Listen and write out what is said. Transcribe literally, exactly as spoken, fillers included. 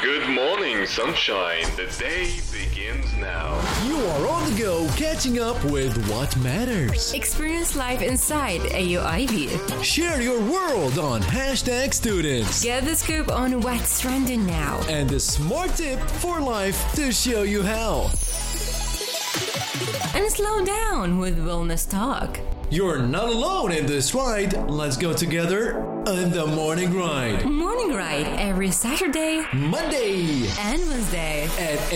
Good morning, sunshine. The day begins now. You are on the go, catching up with what matters. Experience life inside A U I V. Share your world on hashtag students. Get the scoop on what's trending now. And the smart tip for life to show you how. And slow down with Wellness Talk. You're not alone in this ride. Let's go together on the Morning Ride. Morning Ride every Saturday, Monday, and Wednesday at